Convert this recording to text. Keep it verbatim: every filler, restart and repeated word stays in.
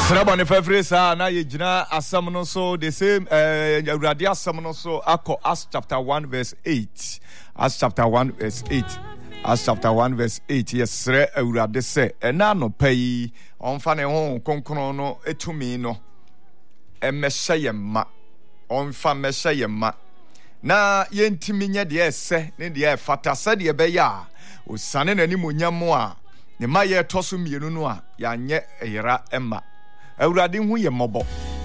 Srabane fefresa na yegina asam no so the same eh awurade asam no so akọ Acts chapter one verse eight. Acts chapter one verse eight. Acts chapter one verse eight. Yes sre awurade se ena no pai onfa ne ho konkron no etumi no emehye yemma onfa mehye yemma na yentimi nye de ese ne de efata se de be ya osane nani monyam a ne ma ye toso mienu no a ya nye eyira emma awurade hu ye mobo